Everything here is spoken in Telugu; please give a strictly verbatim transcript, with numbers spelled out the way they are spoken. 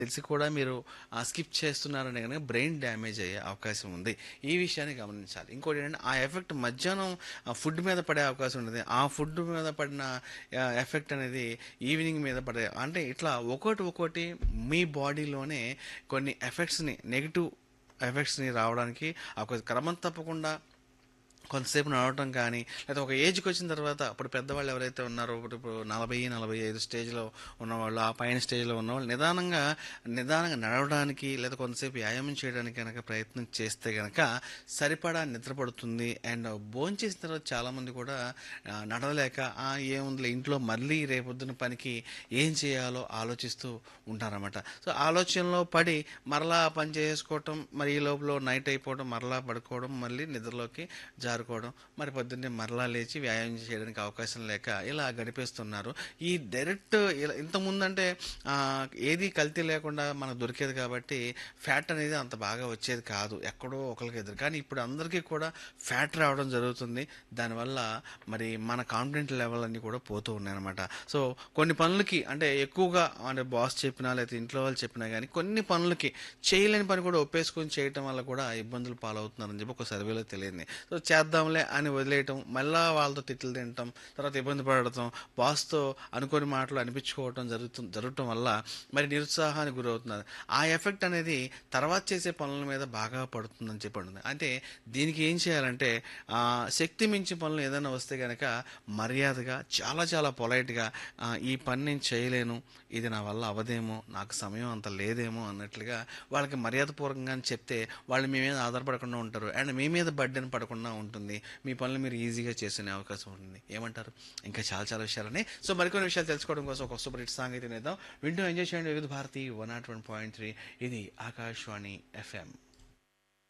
తెలిసి కూడా మీరు ఆహ్, స్కిప్ చేస్తున్నారంటే గనక బ్రెయిన్ డ్యామేజ్ అయ్యే అవకాశం ఉంది. ఈ విషయాన్ని గమనించాలి. ఇంకోటేంటంటే ఆ ఎఫెక్ట్ మధ్యాహ్నం ఆహ్, ఫుడ్ మీద పడే అవకాశం ఉంటది. ఆ ఫుడ్ మీద పడిన ఆహ్, ఎఫెక్ట్ అనేది ఈవినింగ్ మీద పడే అంటే ఇట్లా ఒక్కోటి ఒక్కోటి మీ బాడీలోనే కొన్ని ఎఫెక్ట్స్‌ని నెగెటివ్ ఎఫెక్ట్స్‌ని రావడానికి ఒక క్రమం తప్పకుండా కొంతసేపు నడవటం కానీ, లేదా ఒక ఏజ్‌కి వచ్చిన తర్వాత ఇప్పుడు పెద్దవాళ్ళు ఎవరైతే ఉన్నారో ఇప్పుడు ఇప్పుడు నలభై, నలభై ఐదు స్టేజ్‌లో ఉన్నవాళ్ళు, ఆ పైన స్టేజ్‌లో ఉన్నవాళ్ళు నిదానంగా, నిదానంగా నడవడానికి లేదా కొంతసేపు వ్యాయామం చేయడానికి గనక ప్రయత్నం చేస్తే గనక సరిపడా నిద్ర పడుతుంది. అండ్ భోంచేసిన తర్వాత చాలామంది కూడా ఆహ్, నడవలేక ఆ! ఏముందిలే ఇంట్లో మళ్ళీ రేపొద్దున పనికి ఏం చేయాలో ఆలోచిస్తూ ఉంటారనమాట. సో, ఆలోచనలో పడి మరలా ఆ పని చేసుకోవటం, మరి ఈ లోపల నైట్ అయిపోవడం, మరలా పడుకోవడం, మళ్ళీ నిద్రలోకి జారుకోవడం, మరి పొద్దున్నే మరలా లేచి వ్యాయామం చేయడానికి అవకాశం లేక ఇలా గడిపేస్తున్నారు. ఈ డైరెక్ట్ ఇలా ఇంతకుముందంటే ఆహ్, ఏది కల్తీ లేకుండా మనకు దొరికేది కాబట్టి ఫ్యాట్ అనేది అంత బాగా వచ్చేది కాదు. ఎక్కడో ఒకళ్ళకి ఎదురు. కానీ ఇప్పుడు అందరికీ కూడా ఫ్యాట్ రావడం జరుగుతుంది. దానివల్ల మరి మన కాన్ఫిడెంట్ లెవెల్ అన్నీ కూడా పోతూ ఉన్నాయన్నమాట. సో, కొన్ని పనులకి అంటే ఎక్కువగా అంటే బాస్ చెప్పినా లేకపోతే ఇంట్లో వాళ్ళు చెప్పినా గానీ కొన్ని పనులకి చేయలేని పని కూడా ఒప్పేసుకొని చేయటం వల్ల కూడా ఇబ్బందులు పాలవుతున్నారని చెప్పి ఒక సర్వేలో తెలియంది. సో, చేద్దాంలే అని వదిలేయటం, మళ్ళా వాళ్ళతో తిట్లు తినటం, తర్వాత ఇబ్బంది పడటం, బాస్‌తో అనుకోని మాటలు అనిపించుకోవటం జరుగుతు జరగటం వల్ల మరి నిరుత్సాహానికి గురవుతున్నారు. ఆ ఎఫెక్ట్ అనేది తర్వాత చేసే పనుల మీద బాగా పడుతుందని చెప్పి అంటుంది. అంటే దీనికి ఏం చేయాలంటే ఆహ్, శక్తి మించి పనులు ఏదైనా వస్తే గనక మర్యాదగా చాలా చాలా పొలైట్‌గా ఆహ్, ఈ పని నేను చేయలేను, ఇది నా వల్ల అవ్వదేమో, నాకు సమయం అంత లేదేమో అన్నట్లుగా వాళ్ళకి మర్యాదపూర్వకంగానే చెప్తే వాళ్ళు మీ మీద ఆధారపడకుండా ఉంటారు. అండ్ మీ మీద బర్డెన్ పడకుండా ఉంటుంది. మీ పనులు మీరు ఈజీగా చేసుకునే అవకాశం ఉంటుంది. ఏమంటారు? ఇంకా చాలా చాలా విషయాలని సో, మరికొన్ని విషయాలు తెలుసుకోవడం కోసం ఒక సూపర్ హిట్ సాంగ్ అయితే వినేద్దాం. వింటూ ఎంజాయ్ చేయండి వివిధ Bharati one not one point three ఇది ఆకాశవాణి ఎఫ్ఎం.